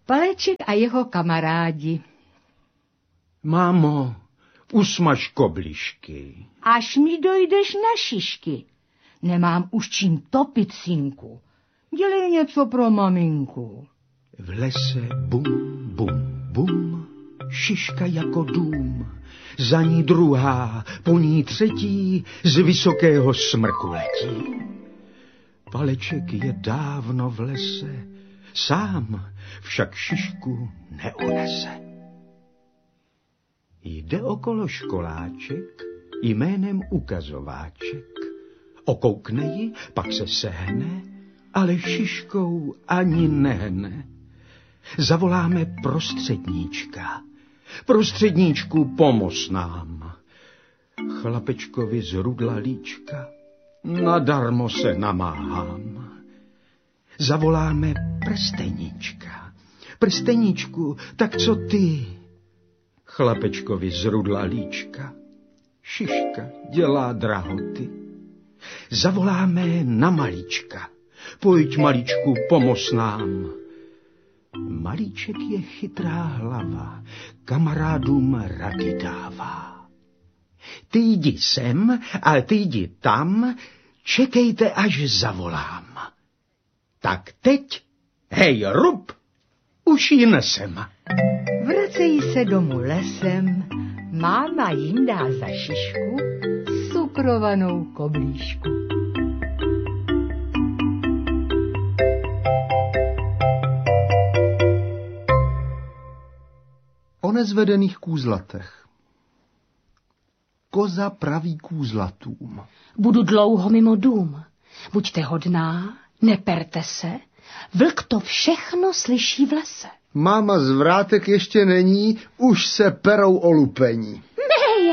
Paleček a jeho kamarádi. Mámo, usmaž koblišky. Až mi dojdeš na šišky. Nemám už čím topit, synku. Dělej něco pro maminku. V lese bum, bum, bum, šiška jako dům. Za ní druhá, po ní třetí, z vysokého smrku letí. Paleček je dávno v lese, sám však šišku neunese. Jde okolo školáček jménem Ukazováček. Okoukne ji, pak se sehne, ale šiškou ani nehne. Zavoláme prostředníčka. Prostředníčku, pomoz nám. Chlapečkovi zrudla líčka, nadarmo se namáhám. Zavoláme prsteníčka. Prsteníčku, tak co ty? Chlapečkovi zrudla líčka, šiška dělá drahoty. Zavoláme na malíčka. Pojď, maličku, pomoz nám. Malíček je chytrá hlava, kamarádům rady dává. Ty jdi sem a ty jdi tam, čekejte, až zavolám. Tak teď, hej rub, už ji nesem. Vracejí se domů lesem, máma jim dá za šišku cukrovanou koblíšku. O nezvedených kůzlatech. Koza praví kůzlatům. Budu dlouho mimo dům. Buďte hodná, neperte se, vlk to všechno slyší v lese. Máma z vrátek ještě není, už se perou o lupení. Méje,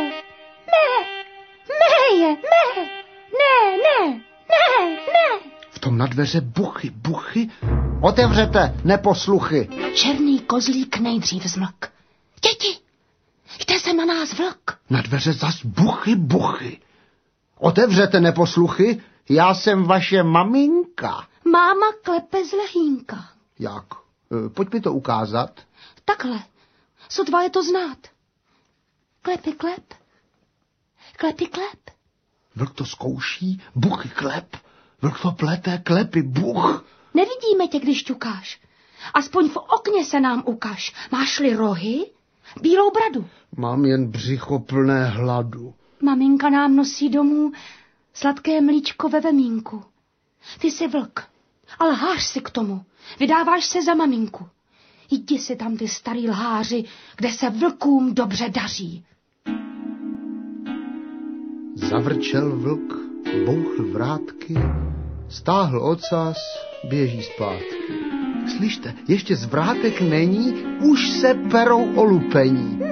méje, ne. V tom na dveře buchy. Otevřete, neposluchy. Černý kozlík nejdřív zmlk. Děti, jde se na nás vlk. Na dveře zas buchy. Otevřete, neposluchy, já jsem vaše maminka. Máma klepe z lehínka. Jak? Pojď mi to ukázat. Takhle, sotva je to znát. Klepy klep. Klepy klep. Vlk to zkouší, buchy klep. Vlk to plete, klepy buch. Nevidíme tě, když ťukáš. Aspoň v okně se nám ukaž. Máš-li rohy? Bílou bradu. Mám jen břicho plné hladu. Maminka nám nosí domů sladké mlíčko ve vemínku. Ty jsi vlk, ale lhář si k tomu. Vydáváš se za maminku. Jdi si tam, ty starý lháři, kde se vlkům dobře daří. Zavrčel vlk, bouchl vrátky, stáhl ocas, běží zpátky. Slyšte, ještě z vrátek není, už se perou o lupení.